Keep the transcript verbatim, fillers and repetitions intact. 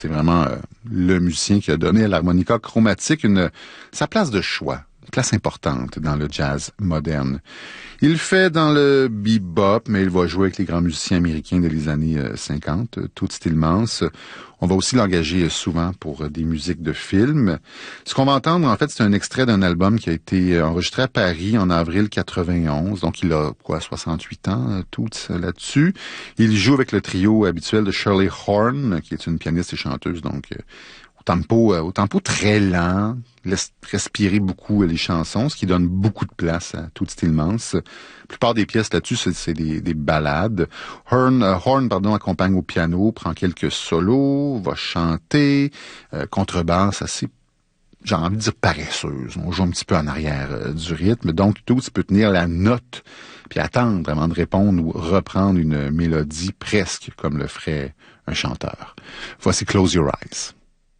C'est vraiment euh, le musicien qui a donné à l'harmonica chromatique une sa place de choix, une place importante dans le jazz moderne. Il fait dans le bebop, mais il va jouer avec les grands musiciens américains des années cinquante, Toots Thielemans. On va aussi l'engager souvent pour des musiques de films. Ce qu'on va entendre, en fait, c'est un extrait d'un album qui a été enregistré à Paris en avril quatre-vingt-onze. Donc, il a, quoi, soixante-huit ans, Toots, là-dessus. Il joue avec le trio habituel de Shirley Horn, qui est une pianiste et chanteuse, donc au tempo, au tempo très lent, laisse respirer beaucoup les chansons, ce qui donne beaucoup de place à Toots Thielemans. La plupart des pièces là-dessus, c'est, c'est des, des ballades. Horn, euh, Horn pardon, accompagne au piano, prend quelques solos, va chanter, euh, contrebasse assez, j'ai envie de dire paresseuse. On joue un petit peu en arrière euh, du rythme. Donc, Toots peut tenir la note, puis attendre vraiment de répondre ou reprendre une mélodie presque comme le ferait un chanteur. Voici Close Your Eyes.